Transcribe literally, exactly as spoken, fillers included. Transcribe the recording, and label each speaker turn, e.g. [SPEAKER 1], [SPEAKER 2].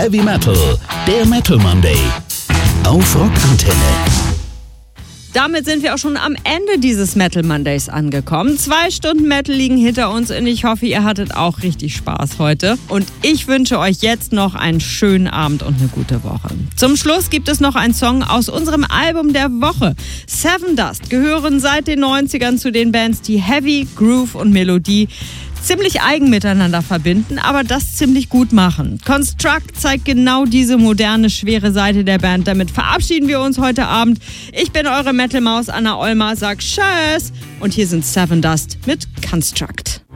[SPEAKER 1] Heavy Metal, der Metal Monday. Auf Rockantenne.
[SPEAKER 2] Damit sind wir auch schon am Ende dieses Metal Mondays angekommen. Zwei Stunden Metal liegen hinter uns und ich hoffe, ihr hattet auch richtig Spaß heute. Und ich wünsche euch jetzt noch einen schönen Abend und eine gute Woche. Zum Schluss gibt es noch einen Song aus unserem Album der Woche. Sevendust gehören seit den neunzigern zu den Bands, die Heavy, Groove und Melodie ziemlich eigen miteinander verbinden, aber das ziemlich gut machen. Construct zeigt genau diese moderne, schwere Seite der Band. Damit verabschieden wir uns heute Abend. Ich bin eure Metal-Maus Anna Olmer, sag Tschüss und hier sind Sevendust mit Construct.